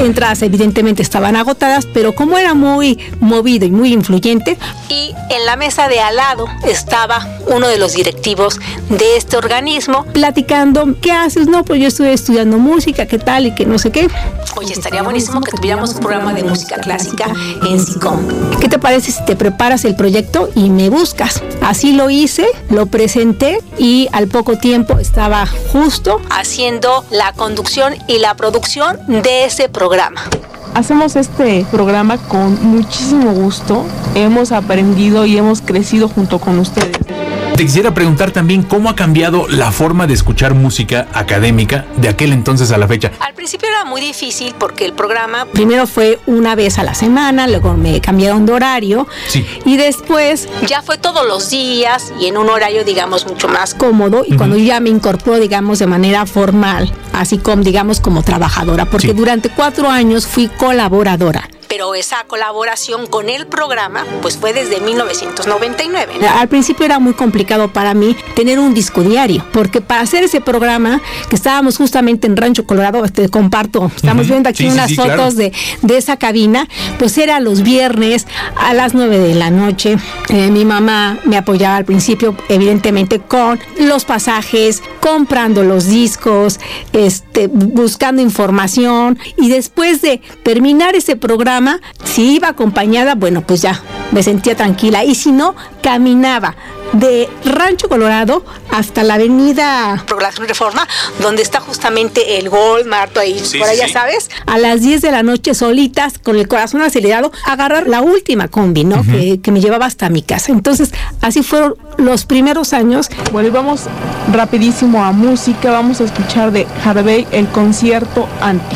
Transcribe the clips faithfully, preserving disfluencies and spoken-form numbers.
entradas evidentemente estaban agotadas, pero como era muy movido y muy influyente, y en la mesa de al lado estaba uno de los directivos de este organismo platicando, ¿qué haces? No, pues yo estoy estudiando música, ¿qué tal? Y que no sé qué. Oye, estaría buenísimo que tuviéramos un programa de música clásica en SICOM. ¿Qué te parece si te preparas el proyecto y me buscas? Así lo hice, lo presenté y al poco tiempo estaba justo haciendo la conducción y la producción de ese programa. Hacemos este programa con muchísimo gusto. Hemos aprendido y hemos crecido junto con ustedes. Te quisiera preguntar también cómo ha cambiado la forma de escuchar música académica de aquel entonces a la fecha. Al principio era muy difícil porque el programa primero fue una vez a la semana, luego me cambiaron de horario, sí, y después ya fue todos los días y en un horario, digamos, mucho más cómodo. Y uh-huh. cuando ya me incorporó, digamos, de manera formal, así como, digamos, como trabajadora, porque sí. durante cuatro años fui colaboradora. Pero esa colaboración con el programa pues fue desde mil novecientos noventa y nueve. Al principio era muy complicado para mí tener un disco diario, porque para hacer ese programa, que estábamos justamente en Rancho Colorado, te comparto, estamos uh-huh. viendo aquí sí, unas sí, sí, fotos claro. de, de esa cabina, pues era los viernes a las nueve de la noche. Eh, mi mamá me apoyaba al principio, evidentemente, con los pasajes, comprando los discos, este, buscando información, y después de terminar ese programa, si iba acompañada, bueno, pues ya me sentía tranquila, y si no, caminaba de Rancho Colorado hasta la avenida Progreso y Reforma, donde está justamente el Walmart, ahí sí, por allá, sí. ¿sabes? A las diez de la noche, solitas, con el corazón acelerado, agarrar la última combi, ¿no? Uh-huh. Que, que me llevaba hasta mi casa. Entonces, así fueron los primeros años. Bueno, y vamos rapidísimo a música. Vamos a escuchar de Harvey el concierto Antico.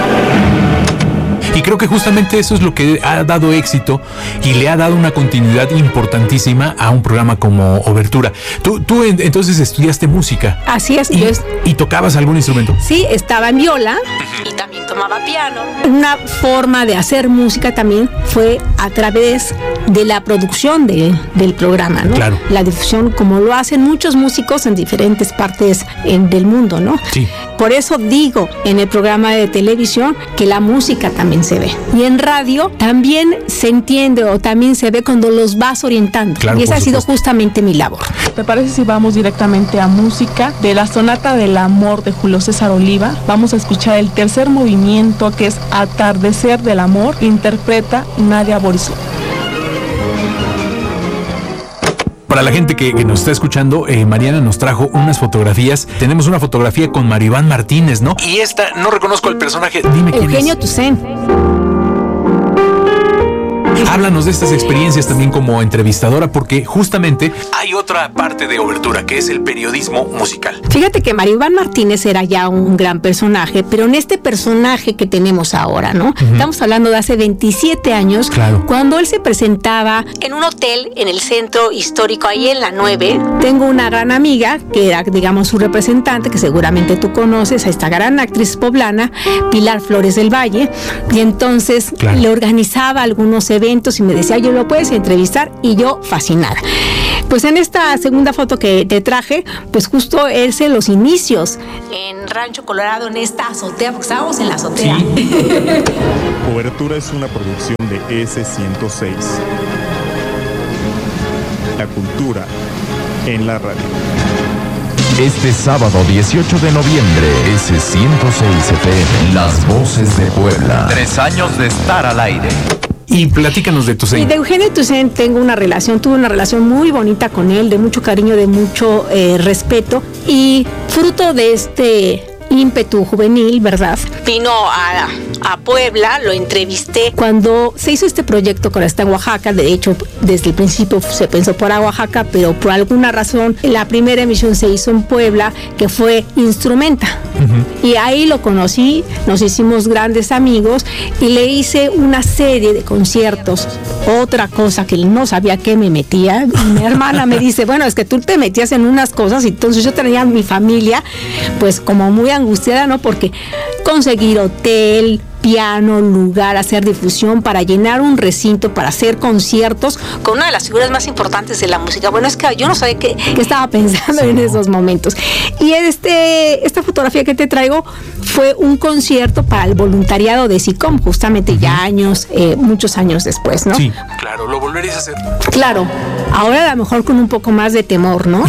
Y creo que justamente eso es lo que ha dado éxito y le ha dado una continuidad importantísima a un programa como Obertura. Tú, tú entonces estudiaste música. Así es. ¿Y, yo es... ¿Y tocabas algún instrumento? Sí, estaba en viola y también tomaba piano. Una forma de hacer música también fue a través de la producción de, del programa, ¿no? Claro. La difusión, como lo hacen muchos músicos en diferentes partes en, del mundo, ¿no? Sí. Por eso digo en el programa de televisión que la música también se ve. Y en radio también se entiende o también se ve cuando los vas orientando. Claro, y esa ha sido supuesto. justamente mi labor. ¿Te parece si vamos directamente a música? De la Sonata del Amor de Julio César Oliva, vamos a escuchar el tercer movimiento, que es Atardecer del Amor. Interpreta Nadia Borisov. Para la gente que, que nos está escuchando, eh, Mariana nos trajo unas fotografías. Tenemos una fotografía con Maribán Martínez, ¿no? Y esta, no reconozco al personaje. Dime quién es. Eugenio Toussaint. Háblanos de estas experiencias también como entrevistadora, porque justamente hay otra parte de Obertura, que es el periodismo musical. Fíjate que Maribán Martínez era ya un gran personaje, pero en este personaje que tenemos ahora, ¿no? Uh-huh. Estamos hablando de hace veintisiete años, claro. cuando él se presentaba en un hotel en el centro histórico, ahí en la nueve. Tengo una gran amiga, que era, digamos, su representante, que seguramente tú conoces, a esta gran actriz poblana, Pilar Flores del Valle, y entonces claro. le organizaba algunos eventos y me decía, yo lo puedes entrevistar, y yo fascinada. Pues en esta segunda foto que te traje, pues justo es en los inicios en Rancho Colorado, en esta azotea, porque estábamos en la azotea. Sí. Obertura es una producción de ese ciento seis. La cultura en la radio. Este sábado dieciocho de noviembre, ese ciento seis F M, Las Voces de Puebla. Tres años de estar al aire. Y platícanos de Toussaint. Y de Eugenio Toussaint tengo una relación, tuve una relación muy bonita con él, de mucho cariño, de mucho eh, respeto, y fruto de este ímpetu juvenil, ¿verdad? Vino a, a Puebla, lo entrevisté cuando se hizo este proyecto que ahora está en Oaxaca. De hecho, desde el principio se pensó para Oaxaca, pero por alguna razón la primera emisión se hizo en Puebla, que fue Instrumenta. Uh-huh. Y ahí lo conocí, nos hicimos grandes amigos y le hice una serie de conciertos. Otra cosa que no sabía que me metía, mi hermana me dice, bueno, es que tú te metías en unas cosas, y entonces yo tenía a mi familia pues como muy angustiada, ¿no? Porque conseguir hotel, piano, lugar, hacer difusión para llenar un recinto, para hacer conciertos con una de las figuras más importantes de la música. Bueno, es que yo no sabía qué, qué estaba pensando sí. en esos momentos. Y este, esta fotografía que te traigo fue un concierto para el voluntariado de SICOM, justamente uh-huh. ya años, eh, muchos años después, ¿no? Sí, claro, lo volveréis a hacer. Claro, ahora a lo mejor con un poco más de temor, ¿no?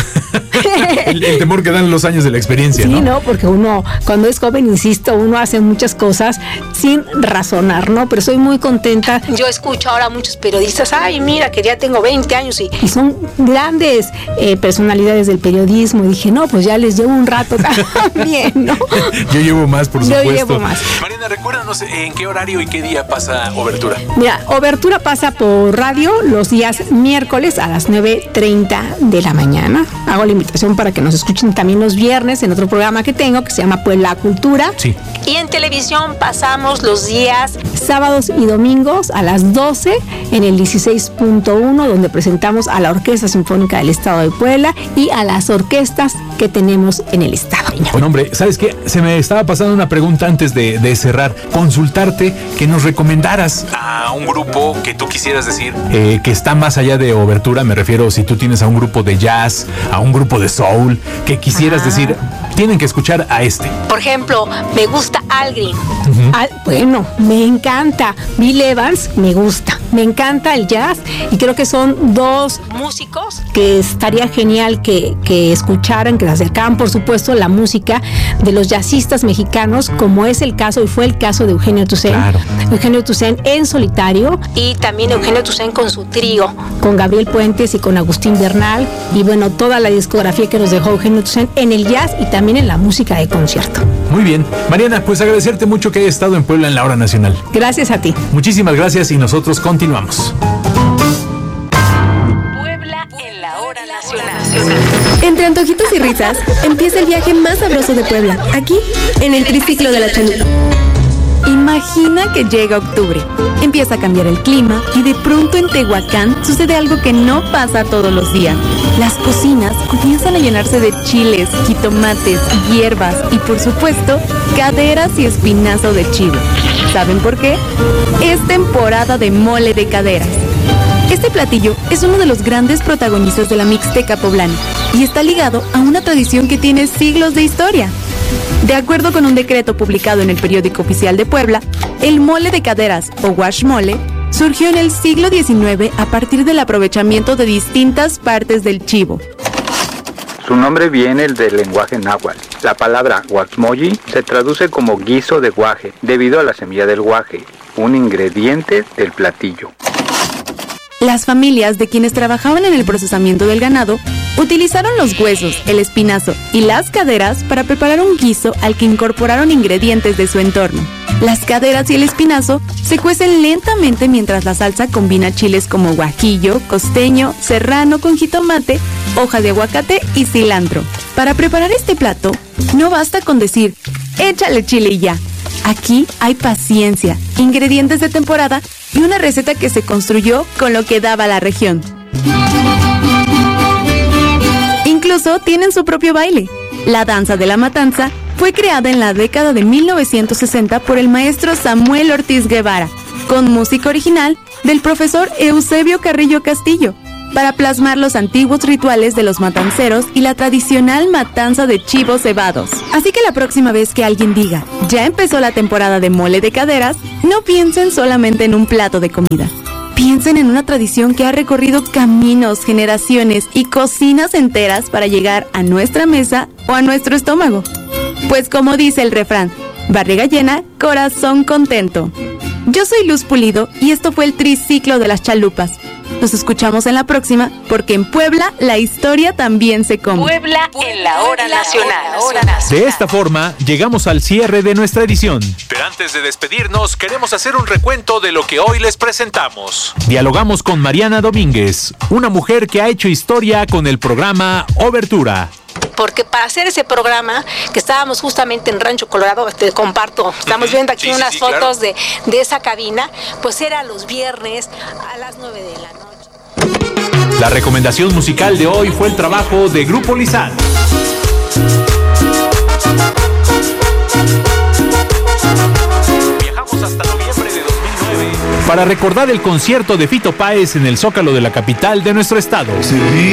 el, el temor que dan los años de la experiencia, sí, ¿no? Sí, ¿no? Porque uno, cuando es joven, insisto, uno hace muchas cosas sin razonar, ¿no? Pero soy muy contenta. Yo escucho ahora a muchos periodistas, ay, mira, que ya tengo veinte años y, y son grandes eh, personalidades del periodismo. Y dije, no, pues ya les llevo un rato también, ¿no? Yo llevo más, por supuesto. Yo llevo más. Mariana, recuérdanos en qué horario y qué día pasa Obertura. Mira, Obertura pasa por radio los días miércoles a las nueve treinta de la mañana. Hago la invitación para que nos escuchen también los viernes en otro programa que tengo que se llama Puebla Cultura. Sí. Y en televisión pasamos los días sábados y domingos a las doce en el dieciséis punto uno, donde presentamos a la Orquesta Sinfónica del Estado de Puebla y a las orquestas que tenemos en el estado. Bueno, hombre, ¿sabes qué? Se me estaba pasando una pregunta antes de, de cerrar. Consultarte que nos recomendaras a un grupo que tú quisieras decir eh, que está más allá de Obertura. Me refiero si tú tienes a un grupo de jazz, a un grupo de soul, que quisieras ah. decir, tienen que escuchar a este. Por ejemplo, me gusta Algreen. Uh-huh. Al, bueno, me encanta. Bill Evans, me gusta. Me encanta el jazz y creo que son dos músicos que estaría genial que, que escucharan, que se acercaran, por supuesto, la música de los jazzistas mexicanos, como es el caso y fue el caso de Eugenio Toussaint. Claro. Eugenio Toussaint en solitario y también Eugenio Toussaint con su trío, con Gabriel Puentes y con Agustín Bernal y bueno, toda la discografía que nos dejó Eugenio Toussaint en el jazz y también en la música de concierto. Muy bien. Mariana, pues agradecerte mucho que hayas estado en Puebla en la Hora Nacional. Gracias a ti. Muchísimas gracias y nosotros continuamos. Puebla en la Hora Nacional. Entre antojitos y risas, empieza el viaje más sabroso de Puebla, aquí, en el Triciclo de la Chalupa. Imagina que llega octubre, empieza a cambiar el clima y de pronto en Tehuacán sucede algo que no pasa todos los días. Las cocinas comienzan a llenarse de chiles, jitomates, hierbas y por supuesto, caderas y espinazo de chivo. ¿Saben por qué? Es temporada de mole de caderas. Este platillo es uno de los grandes protagonistas de la Mixteca poblana y está ligado a una tradición que tiene siglos de historia. De acuerdo con un decreto publicado en el Periódico Oficial de Puebla, el mole de caderas o guaxmole surgió en el siglo diecinueve a partir del aprovechamiento de distintas partes del chivo. Su nombre viene del lenguaje náhuatl. La palabra guaxmoyi se traduce como guiso de guaje, debido a la semilla del guaje, un ingrediente del platillo. Las familias de quienes trabajaban en el procesamiento del ganado utilizaron los huesos, el espinazo y las caderas para preparar un guiso al que incorporaron ingredientes de su entorno. Las caderas y el espinazo se cuecen lentamente mientras la salsa combina chiles como guajillo, costeño, serrano con jitomate, hoja de aguacate y cilantro. Para preparar este plato, no basta con decir, échale chile y ya. Aquí hay paciencia, ingredientes de temporada y una receta que se construyó con lo que daba la región. Incluso tienen su propio baile. La danza de la matanza fue creada en la década de mil novecientos sesenta por el maestro Samuel Ortiz Guevara, con música original del profesor Eusebio Carrillo Castillo, para plasmar los antiguos rituales de los matanceros y la tradicional matanza de chivos cebados. Así que la próxima vez que alguien diga, ya empezó la temporada de mole de caderas, no piensen solamente en un plato de comida. Piensen en una tradición que ha recorrido caminos, generaciones y cocinas enteras para llegar a nuestra mesa o a nuestro estómago. Pues como dice el refrán, barriga llena, corazón contento. Yo soy Luz Pulido y esto fue el Triciclo de las Chalupas. Nos escuchamos en la próxima, porque en Puebla la historia también se come. Puebla en la Hora Nacional. De esta forma, llegamos al cierre de nuestra edición. Pero antes de despedirnos, queremos hacer un recuento de lo que hoy les presentamos. Dialogamos con Mariana Domínguez, una mujer que ha hecho historia con el programa Obertura. Porque para hacer ese programa, que estábamos justamente en Rancho Colorado, te comparto, estamos viendo aquí sí, unas sí, sí, fotos claro. de, de esa cabina, pues era los viernes a las nueve de la noche. La recomendación musical de hoy fue el trabajo de Grupo Lizal. para recordar el concierto de Fito Páez en el Zócalo de la capital de nuestro estado.